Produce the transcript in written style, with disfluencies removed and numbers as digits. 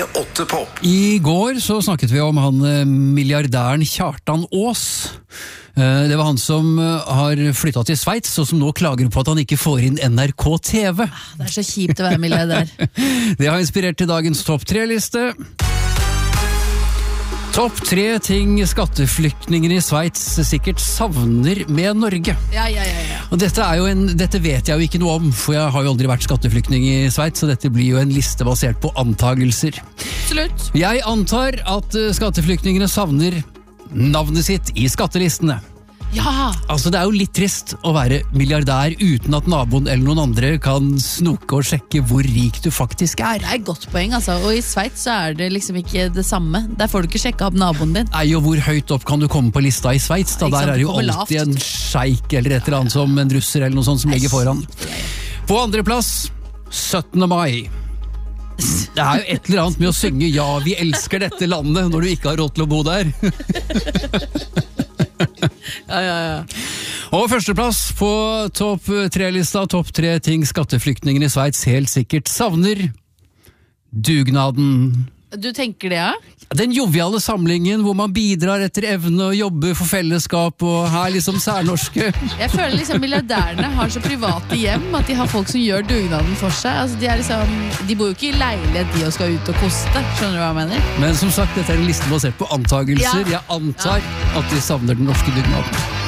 P8 Pop. I går så snakket vi om han milliardæren Kjartan Aas. Det var han som har flyttet til Sveits, og som nå klager på at han ikke får inn NRK TV. Det så kjipt å være milliardær. Det har inspirert til dagens topp 3-liste. Topp 3 ting skatteflyktninger i Sveits sikkert savner med Norge. Ja. Og dette vet jeg jo ikke noe om, for jeg har jo aldri vært skatteflyktning i Sveits, så dette blir jo en liste basert på antagelser. Absolutt. Jeg antar at skatteflyktningene savner navnet sitt i skattelistene. Ja! Altså, det er jo litt trist å være milliardær uten at naboen eller noen andre kan snoke og sjekke hvor rik du faktisk er. Det et godt poeng, altså. Og i Sveits så det liksom ikke det samme. Der får du ikke sjekke opp naboen din. Nei, og hvor høyt opp kan du komme på lista i Sveits? Da der det jo alltid en sjeik eller et eller annet som en russer eller noe sånt som ligger foran. På andre plass, 17. mai. Det jo et eller annet med å synge «Ja, vi elsker dette landet» når du ikke har råd til å bo der. Ja. Og førsteplass på topp 3-lista, topp 3 ting skatteflyktningene i Sveits helt sikkert savner. Dugnaden. Du tenker det, ja? Den joviale samlingen hvor man bidrar etter evne og jobber for fellesskap og her liksom særnorske. Jeg føler liksom milliardærene har så private hjem at de har folk som gjør dugnaden for seg. Altså de bor jo ikke i leilighet de og skal ut og koste. Skjønner du hva jeg mener? Men som sagt, dette en liste basert på antagelser. Ja. Jeg antar at de savner den norske dugnaden.